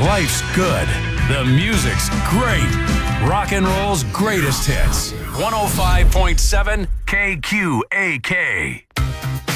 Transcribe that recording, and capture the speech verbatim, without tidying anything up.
Life's good. The music's great. Rock and roll's greatest hits. one oh five point seven K Q A K.